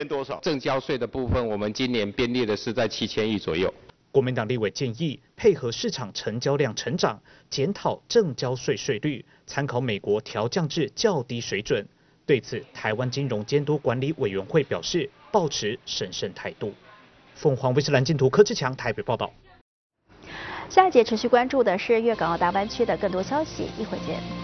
多少？ 证交税的部分，我们今年编列的是在7000亿左右。 国民党立委建议配合市场成交量成长，检讨证交税税率，参考美国调降至较低水准。对此，台湾金融监督管理委员会表示，抱持审慎态度。凤凰卫视蓝镜图柯志强台北报道。 下一节持续关注的是粤港澳大湾区的更多消息，一会见。